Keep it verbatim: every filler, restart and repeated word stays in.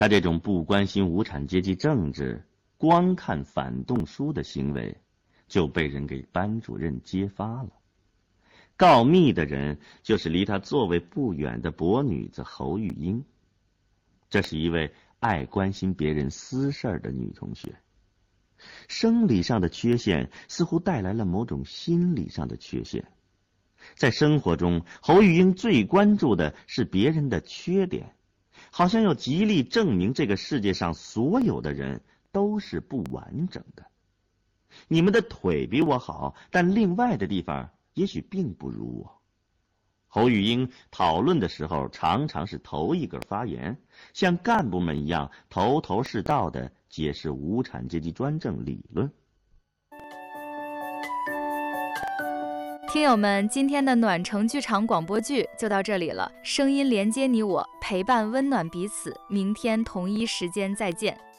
他这种不关心无产阶级政治，光看反动书的行为，就被人给班主任揭发了。告密的人就是离他座位不远的薄女子侯玉英。这是一位爱关心别人私事的女同学。生理上的缺陷似乎带来了某种心理上的缺陷。在生活中，侯玉英最关注的是别人的缺点，好像要极力证明这个世界上所有的人都是不完整的。你们的腿比我好，但另外的地方也许并不如我。侯玉英讨论的时候常常是头一个发言，像干部们一样头头是道地解释无产阶级专政理论。 听友们，今天的暖城剧场广播剧就到这里了，声音连接你我，陪伴温暖彼此，明天同一时间再见。